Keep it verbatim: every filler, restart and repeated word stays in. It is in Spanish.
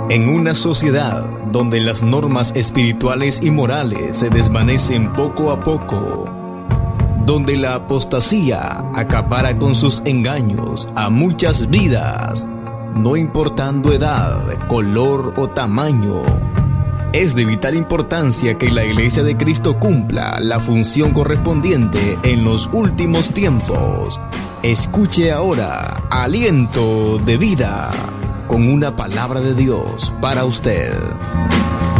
En una sociedad donde las normas espirituales y morales se desvanecen poco a poco, donde la apostasía acapara con sus engaños a muchas vidas, no importando edad, color o tamaño, es de vital importancia que la Iglesia de Cristo cumpla la función correspondiente en los últimos tiempos. Escuche ahora Aliento de Vida, con una palabra de Dios para usted.